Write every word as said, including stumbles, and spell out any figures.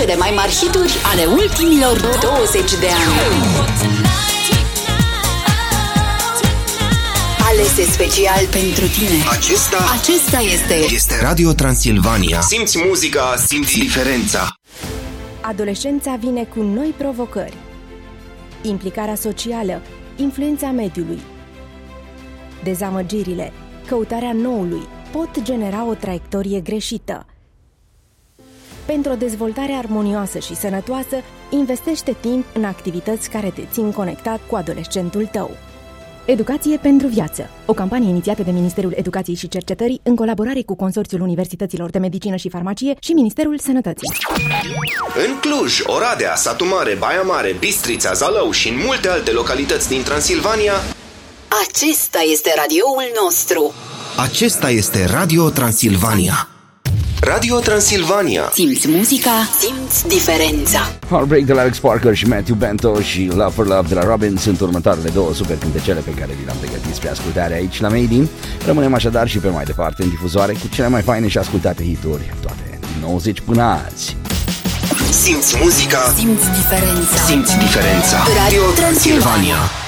Cele mai mari hituri ale ultimilor douăzeci de ani. Alese special pentru tine. Acesta, Acesta este este Radio Transilvania. Simți muzica, simți diferența. Adolescența vine cu noi provocări. Implicarea socială, influența mediului. Dezamăgirile, căutarea noului pot genera o traiectorie greșită. Pentru o dezvoltare armonioasă și sănătoasă, investește timp în activități care te țin conectat cu adolescentul tău. Educație pentru viață, o campanie inițiată de Ministerul Educației și Cercetării în colaborare cu Consorțiul Universităților de Medicină și Farmacie și Ministerul Sănătății. În Cluj, Oradea, Satu Mare, Baia Mare, Bistrița, Zalău și în multe alte localități din Transilvania, Acesta este radioul nostru. acesta este Radio Transilvania. Radio Transilvania. Simți muzica, simți diferența. Heartbreak de la Alex Parker și Matthew Bento și Love for Love de la Robin sunt următoarele două super cântecele pe care vi le-am pregătit spre ascultare aici la Made. Rămânem așadar și pe mai departe în difuzoare cu cele mai faine și ascultate hituri, toate din nouăzeci până azi. Simți muzica, Simți diferența. simți diferența. Radio Transilvania.